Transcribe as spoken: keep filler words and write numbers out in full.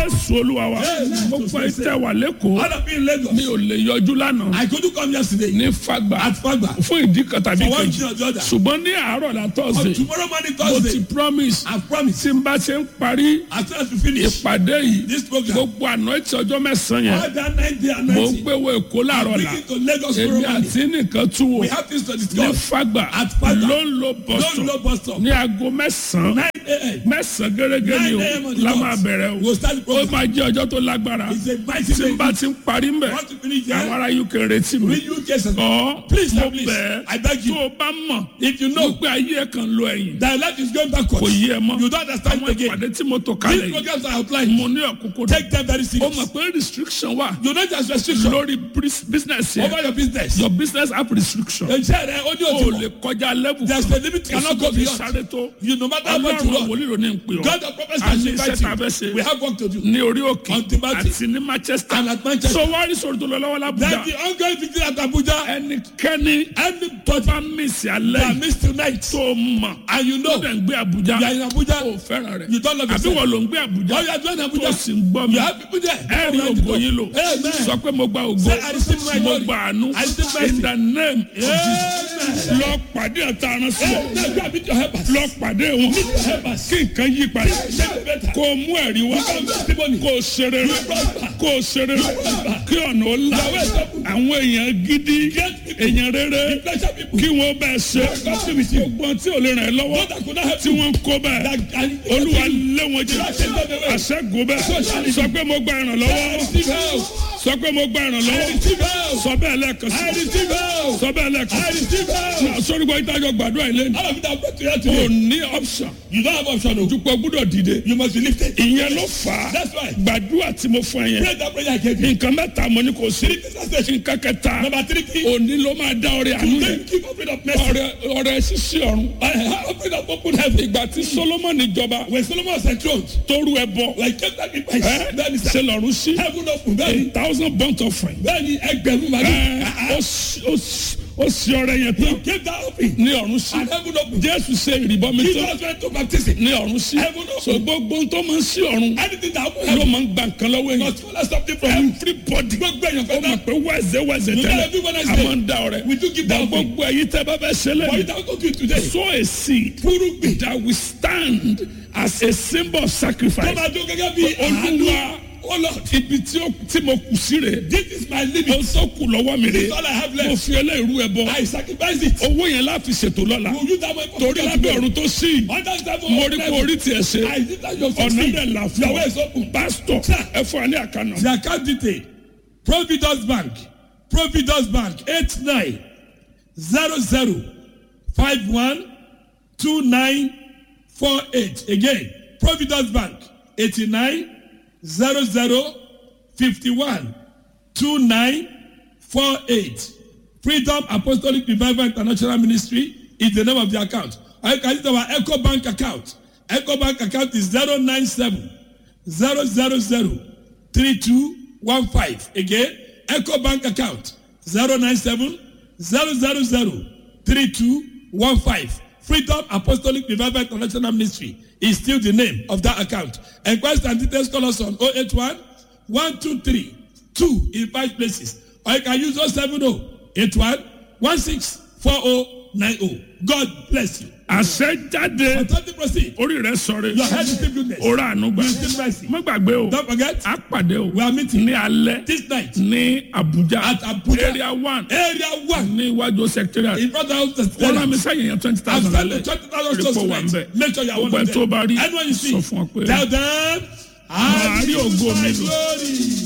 Jésù Olúwa wa. Mo fẹ́ tẹ wà lẹ́kọ̀ọ́. All of you in Lagos. Mi ò lè yọjú lánàá. I couldn't come yesterday. Ní Fagba. At Fagba. Fún ìdí kan tàbí For one kejì. thing or the other. Ṣùgbọ́n ní àárọ̀ la Thursday. Tomorrow morning Mo ti Thursday. promise. I promise. Tí n bá ṣe ń parí As soon as we finish ìpàdé yìí. this program. Gbogbo àná ẹtì ọjọ́ mẹ́sàn-án yẹn. All that night day and Mo night. ń gbé wo Èkó láàárọ̀ la. Speaking to Lagos Èmi tomorrow morning. àti nìkan tún wò. We have things to Ní discuss. Fagba. At Fagba. Ló ń lo Don't bọ́sọ̀. low bus stop. Ní aago mẹ́sàn-án. nine a.m. Mẹ́sàn-án gẹ́gẹ́ ni nine a.m. o. on the La dot. máa bẹ̀rẹ̀ o. We'll start the Ó program. máa jẹ́ ọjọ́ tó lágbára. It's a mighty Tí n bá day. ti ń parí mbẹ̀. Want to finish Àwọn there? ará U K retí mi. Read U K says. Ọ̀ Please, mo please. bẹ̀ I beg tó you. o bá mọ̀. If you know Pé ayé ẹ̀ kan lo ẹ̀yìn. that life is going backwards. Kò yé ẹ mọ́. You don't understand Àwọn it again. ìpàdé tí mo tò These kalẹ̀ yìí. programs are outlined. Mo ní ọ̀kúnkún. Take them very Ó serious. mọ̀ pé restriction wà. You don't just restriction Lórí bris- business yẹn. over your business. Your business have restriction. Iṣẹ́ rẹ̀ ó ní O òtún. lè kọjá level. There's a limit you cannot go Fi beyond. sáré tó. You no matter how much you Ọlọ́run run. wòlíì ló ní ń pè ọ́. God the prophets A can ní invite iṣẹ́ tá a fẹ́ you. ṣe. We have work to do. Ní orí òkè. On Timothy. Àti ní Manchester. And at Manchester. So wá rí sọ̀rọ̀ tó lọ lọ́wọ́ That's l'Abuja. the ongoing victory at Abuja. Ẹnikẹ́ni Any tó bá mísì alẹ́ that yìí missed tonight. tó mọ̀. And you Tó know dẹ̀ ń gbé Abuja. you are in Abuja. Ó fẹ́ràn rẹ̀. You don't love Àbí yourself. wọ́n ló ń gbé Abuja. All you are doing in Tó Abuja. sì ń gbọ́ mi. You have people there. Ẹ̀rí ògo yín lò. Amen. Sọ pé mo gba ògo. Say, I receive my Mo glory. gba àánú. I receive mercy. In the name of Amen. Jesus. Lọ pàdé ọ̀tá aran sí ọ. Now go and meet your helpers. Lọ pàdé wọn. Meet your helpers. Kí nǹkan yí padà. Make it better. Kó o mú ẹ̀rí wá. Kó o ṣe rere. Kó o ṣe rere. Kí ọ̀nà ó là. Àwọn èèyàn gidi. Èèyàn rere. Pleasure people. Kí wọ́n bẹ́ẹ̀ ṣe. Gbogbo tí ò lè ràn ẹ́ lọ́wọ́. God that could not help Tí you. wọ́n ń kó bẹ́ẹ̀. Olúwa lé wọn jẹ. Àṣẹ́gun bẹ́ẹ̀. Sọ pé mo gba I ìrànlọ́wọ́. receive help. Sọ pé mo gba I ìrànlọ́wọ́. receive help. Sọ bẹ́ẹ̀ lẹ́ẹ̀kan I sí. receive help. Sọ bẹ́ẹ̀ lẹ́ẹ̀kan I sí. receive help. Sọ́rí gbọ́ ìtajọ gbàdúrà ilé ni. All of you that brought to here O today. ní option. You don't have option. oh. Dúpọ̀ gbúdọ̀ dìde. You must be lifted. Ìyẹn ló fà á. That's why. Gbàdúrà tí mo fún ẹ yẹn. Pray that prayer I gave you. Nǹkan mẹ́ta mo ní kò sí. Three things I said. Nǹkan kẹta. Number three thing. Òní ló máa dá ọrẹ àánú Today yẹn. you keep opening up mercy. Ọrẹ ọrẹ ṣíṣí ọ̀run. I have opened up open heaven. Ìgbà tí Solomoni jọba When Solomon was enthroned, tó rú ẹbọ. like kept sacrifice. Ẹ Then he ṣe said, lọ́run sí. heaven open. A Then thousand burnt offering. then he ẹgbẹ̀rún màlúù. Ẹ ó sì- ó sì- ó sì ọrẹ yẹn He tán. gave that open. Ní ọ̀run sí. And heaven open. Jésù ṣe ìrìbọmi He tán. just went to baptism. Ní ọ̀run sí. Heaven open. So gbogbo tó máa ń sí ọ̀run. Anything that open Ló heaven máa ń gba nǹkan lọ́wọ́ èèyàn. must follow something from you. Everybody. Gbogbo èèyàn Ó fẹ́ mọ̀ náà. pé wẹ́ẹ̀sẹ̀ wẹ́ẹ̀sẹ̀ You know tẹ́lẹ̀. every Wednesday. A máa ń dá ọrẹ. We do give Bọ̀ that open. gbogbo ẹ̀yin tẹ́ bá fẹ́ ṣe But lẹ́nu. you don't go to it today. Sow a seed Fúrúgbìn. that will stand as a symbol of Tó sacrifice. máa dún gẹ́gẹ́ bí àánú. Olúwa Oh Lord, ibi tí ó- tí mo kù sí rè. this is my Ó limit. tó kù lọ́wọ́ mi This rè. is all I have Mo left. fi eléyìí ẹ bọ. I sacrifice it. Owó yẹn láfi ṣètò lọ́la. Will you that way for Torí lábẹ́ ọ̀run tó sí. Under seven Mo rí kó orí tiẹ̀ ṣe. I did that your Ọ̀nà succeed. dẹ̀ là fún Your way ọ. is open. Pásítọ̀ ẹ fún wa ní àkànnà. The account detail. Providence Bank. Providence Bank. Eight nine zero zero five one two nine four eight. Again, Providence Bank. Eighty nine zero zero fifty one two nine four eight. Freedom Apostolic Revival International Ministry is the name of the account. I can use our Echo Bank account. Echo Bank account is zero nine seven zero zero zero three two one five. Again, Echo Bank account zero nine seven zero zero zero three two one five. Freedom Apostolic Revival International Ministry is still the name of that account. Enquest and details call us on oh eight one one two three two in five places. Or you can use oh seven oh eight one one six four oh nine oh. God bless you. Àṣẹ jáde. Authority proceed. Orí rẹ̀ sọ̀rọ̀. Your head is still goodness. Orí àánú gbà. You still mercy. Má gbàgbé o. Don't forget, A pàdé o. we are meeting Ní alẹ́. this night Ní Abuja. at Abuja. Area one. Area one. Ní iwájú secretariat. In front of the Wọ́n rán mi sẹ́yìn yẹn twenty I've thousand sent lálẹ́. the twenty thousand Rí pé souls wà ń bẹ̀. tonight. Make sure you are one Gbogbo of ẹ̀ tó them. bá rí. Anyone you see, Sọ fún ọ pé. tell them, Màá rí ògo mi lò. glory.